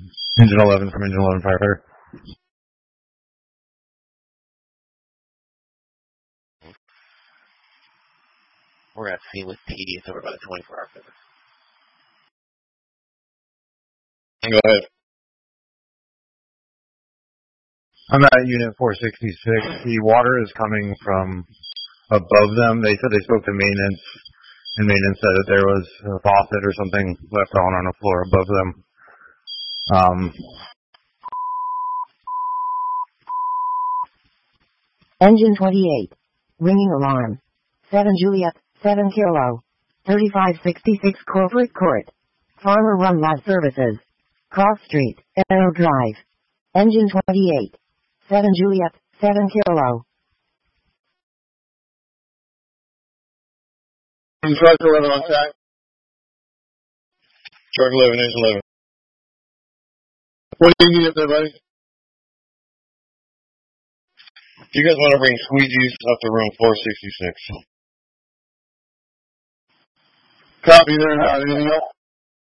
Engine 11 from Engine 11 Firefighter. We're at sea with tedious over about a 24-hour visit. Go ahead. I'm at Unit 466. The water is coming from above them. They said they spoke to maintenance, and maintenance said that there was a faucet or something left on the floor above them. Engine 28. Ringing alarm. 7 Juliet, 7 Kilo. 3566 Corporate Court. Farmer Run Live Services. Cross Street, Arrow Drive. Engine 28. 7 Juliet, 7 Kilo. Truck 11 on track. Truck 11, Engine 11. What do you need up there, buddy? You guys want to bring squeegees up to room 466. Copy there. Anything else?